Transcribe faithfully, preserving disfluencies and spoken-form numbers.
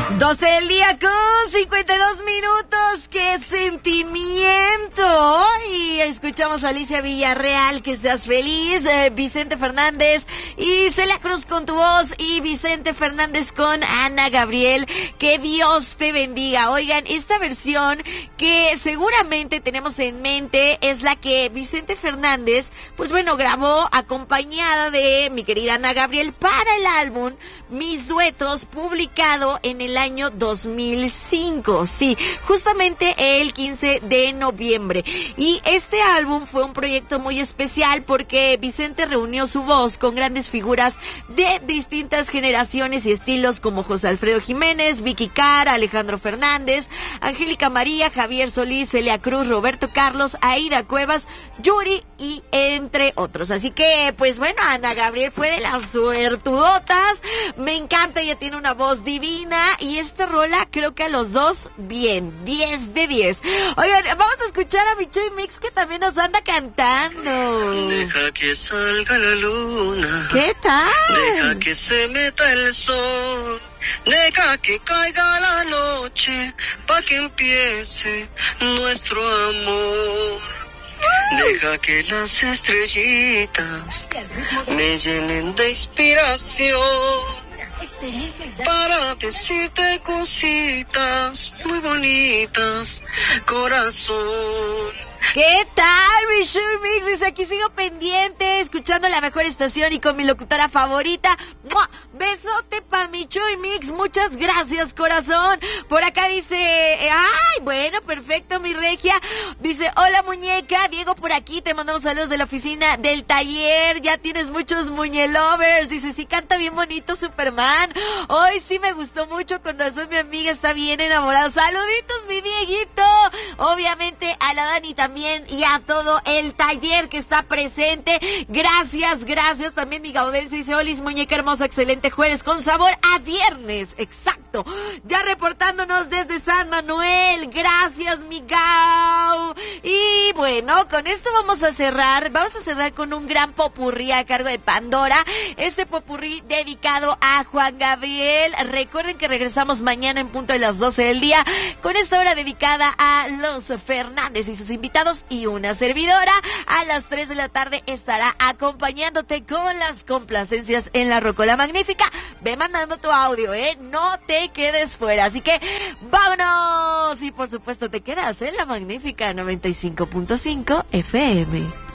doce del día con cincuenta y dos minutos. ¡Qué sentimiento! Y escuchamos a Alicia Villarreal, que seas feliz. Eh, Vicente Fernández y Celia Cruz con Tu Voz. Y Vicente Fernández con Ana Gabriel. Que Dios te bendiga. Oigan, esta versión que seguramente tenemos en mente es la que Vicente Fernández, pues bueno, grabó acompañada de mi querida Ana Gabriel para el álbum Mis Duetos, publicado en el año dos mil cinco, sí, justamente el quince de noviembre. Y este álbum fue un proyecto muy especial porque Vicente reunió su voz con grandes figuras de distintas generaciones y estilos como José Alfredo Jiménez, Vicky Carr, Alejandro Fernández, Angélica María, Javier Solís, Celia Cruz, Roberto Carlos, Aida Cuevas, Yuri y entre otros. Así que, pues bueno, Ana Gabriel fue de las suertudotas. Me encanta, ella tiene una voz divina y esta rola creo que a los dos bien, diez de diez. Oigan, vamos a escuchar a mi Chuy Mix, que también nos anda cantando. Deja que salga la luna. ¿Qué tal? Deja que se meta el sol. Deja que caiga la noche pa' que empiece nuestro amor. Deja que las estrellitas me llenen de inspiración para decirte cositas muy bonitas, corazón. ¿Qué tal, mi Chuy Mix? Dice, aquí sigo pendiente, escuchando la mejor estación y con mi locutora favorita. ¡Mua! Besote pa' mi Chuy Mix, muchas gracias, corazón. Por acá dice, ay, bueno, perfecto, mi regia. Dice, hola, muñeca, Diego por aquí, te mandamos saludos de la oficina del taller. Ya tienes muchos muñelovers. Dice, sí canta bien bonito Superman. Hoy sí me gustó mucho, con razón mi amiga está bien enamorada. Saluditos, mi Dieguito. Obviamente a la Dani también y a todo el taller que está presente. Gracias, gracias. También mi Gaudencio dice, Olis, muñeca hermosa, excelente jueves con sabor a viernes. Exacto. Ya reportándonos desde San Manuel. Gracias, mi Gau. Y bueno, con esto vamos a cerrar. Vamos a cerrar con un gran popurrí a cargo de Pandora. Este popurrí dedicado a Juan Gabriel. Recuerden que regresamos mañana en punto de las doce del día con esta hora dedicada a los Fernández y sus invitados, y una servidora a las tres de la tarde estará acompañándote con las complacencias en la Rocola Magnífica. Ve mandando tu audio, ¿eh? No te quedes fuera. Así que vámonos. Y por supuesto te quedas en la Magnífica noventa y cinco punto cinco F M.